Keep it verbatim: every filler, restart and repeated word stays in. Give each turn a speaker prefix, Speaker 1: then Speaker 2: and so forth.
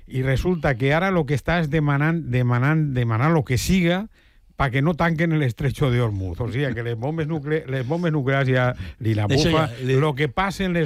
Speaker 1: i resulta que ara el que està és demanant, demanant, demanant el que siga perquè no tanquen l'estretxo de Hormuz. O sigui, que les bombes, nucle les bombes nuclears ja li la bufa. El que passa en les